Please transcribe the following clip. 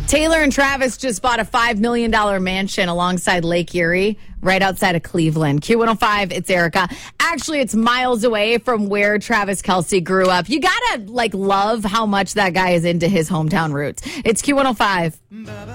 Taylor and Travis just bought a $5 million mansion alongside Lake Erie, right outside of Cleveland. Q105, it's Erica. Actually, it's miles away from where Travis Kelce grew up. You gotta, love how much that guy is into his hometown roots. It's Q105.